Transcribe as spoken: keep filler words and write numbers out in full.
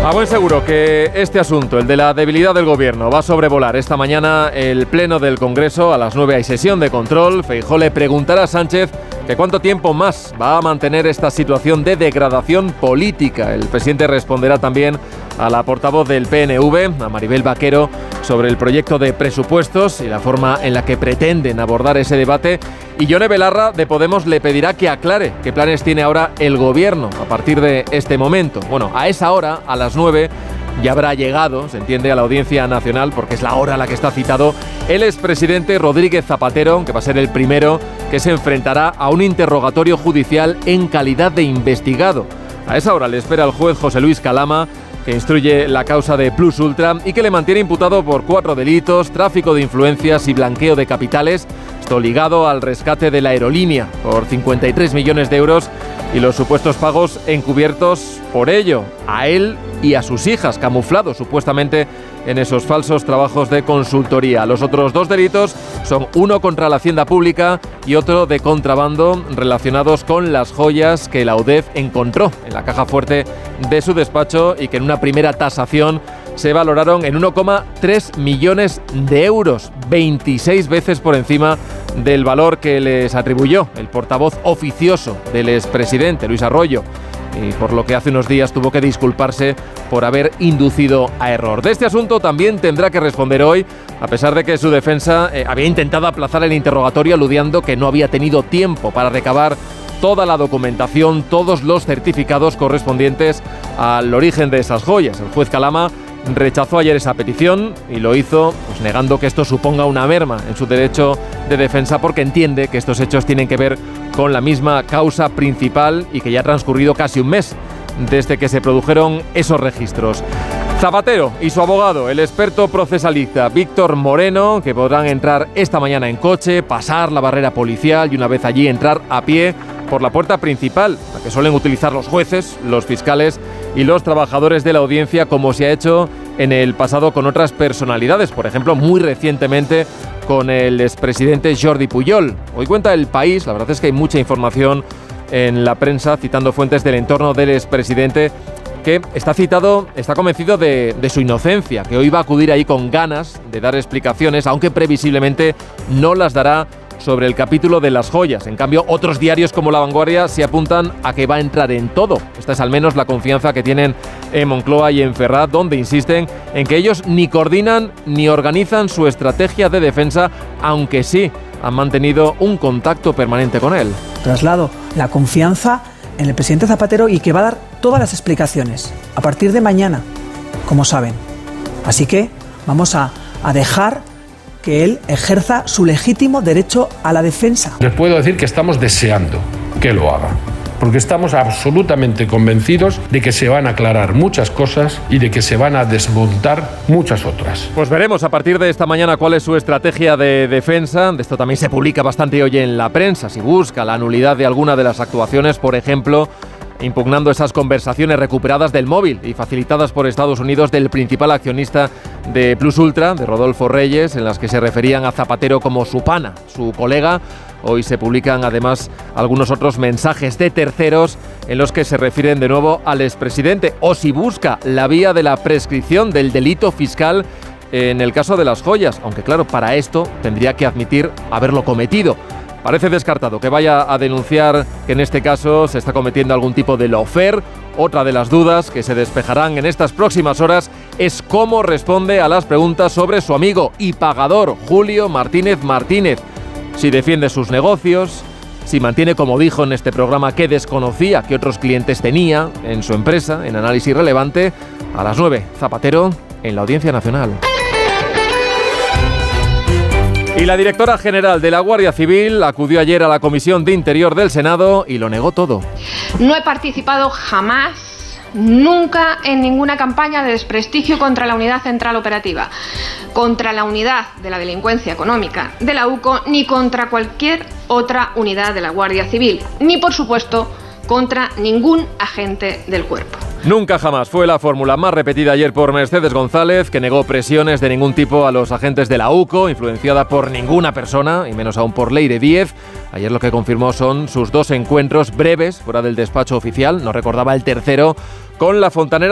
A buen seguro que este asunto, el de la debilidad del gobierno, va a sobrevolar esta mañana el pleno del Congreso. A las nueve hay sesión de control. Feijóo le preguntará a Sánchez que cuánto tiempo más va a mantener esta situación de degradación política. El presidente responderá también a la portavoz del P N V, a Maribel Vaquero, sobre el proyecto de presupuestos y la forma en la que pretenden abordar ese debate. Y Yone Belarra, de Podemos, le pedirá que aclare qué planes tiene ahora el gobierno a partir de este momento. Bueno, a esa hora, a las nueve, ya habrá llegado, se entiende, a la Audiencia Nacional, porque es la hora a la que está citado el expresidente Rodríguez Zapatero, que va a ser el primero que se enfrentará a un interrogatorio judicial en calidad de investigado. A esa hora le espera el juez José Luis Calama, que instruye la causa de Plus Ultra y que le mantiene imputado por cuatro delitos: tráfico de influencias y blanqueo de capitales, esto ligado al rescate de la aerolínea por cincuenta y tres millones de euros y los supuestos pagos encubiertos por ello a él y a sus hijas, camuflados supuestamente en esos falsos trabajos de consultoría. Los otros dos delitos son uno contra la hacienda pública y otro de contrabando, relacionados con las joyas que la UDEF encontró en la caja fuerte de su despacho y que en una primera tasación se valoraron en uno coma tres millones de euros, veintiséis veces por encima del valor que les atribuyó el portavoz oficioso del expresidente, Luis Arroyo, y por lo que hace unos días tuvo que disculparse por haber inducido a error. De este asunto también tendrá que responder hoy, a pesar de que su defensa eh, había intentado aplazar el interrogatorio aludiendo que no había tenido tiempo para recabar toda la documentación, todos los certificados correspondientes al origen de esas joyas. El juez Calama rechazó ayer esa petición y lo hizo pues, negando que esto suponga una merma en su derecho de defensa, porque entiende que estos hechos tienen que ver con la misma causa principal y que ya ha transcurrido casi un mes desde que se produjeron esos registros. Zapatero y su abogado, el experto procesalista Víctor Moreno, que podrán entrar esta mañana en coche, pasar la barrera policial y una vez allí entrar a pie por la puerta principal, la que suelen utilizar los jueces, los fiscales y los trabajadores de la audiencia, como se ha hecho en el pasado con otras personalidades, por ejemplo, muy recientemente con el expresidente Jordi Pujol. Hoy cuenta El País, la verdad es que hay mucha información en la prensa, citando fuentes del entorno del expresidente, que está citado, está convencido de, de su inocencia, que hoy va a acudir ahí con ganas de dar explicaciones, aunque previsiblemente no las dará sobre el capítulo de las joyas. En cambio, otros diarios como La Vanguardia se apuntan a que va a entrar en todo. Esta es al menos la confianza que tienen en Moncloa y en Ferraz, donde insisten en que ellos ni coordinan ni organizan su estrategia de defensa, aunque sí han mantenido un contacto permanente con él. Traslado la confianza en el presidente Zapatero y que va a dar todas las explicaciones a partir de mañana, como saben. Así que vamos a, a dejar que él ejerza su legítimo derecho a la defensa. Les puedo decir que estamos deseando que lo haga, porque estamos absolutamente convencidos de que se van a aclarar muchas cosas y de que se van a desmontar muchas otras. Pues veremos a partir de esta mañana cuál es su estrategia de defensa. De esto también se publica bastante hoy en la prensa. Si busca la nulidad de alguna de las actuaciones, por ejemplo, impugnando esas conversaciones recuperadas del móvil y facilitadas por Estados Unidos del principal accionista de Plus Ultra, de Rodolfo Reyes, en las que se referían a Zapatero como su pana, su colega. Hoy se publican además algunos otros mensajes de terceros en los que se refieren de nuevo al expresidente, o si busca la vía de la prescripción del delito fiscal en el caso de las joyas, aunque claro, para esto tendría que admitir haberlo cometido. Parece descartado que vaya a denunciar que en este caso se está cometiendo algún tipo de lawfare. Otra de las dudas que se despejarán en estas próximas horas es cómo responde a las preguntas sobre su amigo y pagador Julio Martínez Martínez. Si defiende sus negocios, si mantiene, como dijo en este programa, que desconocía que otros clientes tenía en su empresa, en Análisis Relevante. A las nueve, Zapatero en la Audiencia Nacional. Y la directora general de la Guardia Civil acudió ayer a la Comisión de Interior del Senado y lo negó todo. No he participado jamás, nunca, en ninguna campaña de desprestigio contra la Unidad Central Operativa, contra la Unidad de la Delincuencia Económica de la U C O, ni contra cualquier otra unidad de la Guardia Civil, ni por supuesto contra ningún agente del cuerpo. Nunca jamás fue la fórmula más repetida ayer por Mercedes González, que negó presiones de ningún tipo a los agentes de la U C O, influenciada por ninguna persona, y menos aún por Leire Díez. Ayer lo que confirmó son sus dos encuentros breves fuera del despacho oficial, no recordaba el tercero, con la fontanera